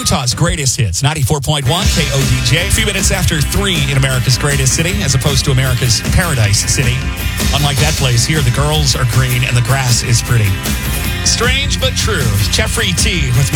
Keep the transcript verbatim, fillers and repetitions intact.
Utah's greatest hits, ninety-four point one K O D J. A few minutes after three in America's greatest city, as opposed to America's paradise city. Unlike that place, here the girls are green and the grass is pretty. Strange but true. Jeffrey T. with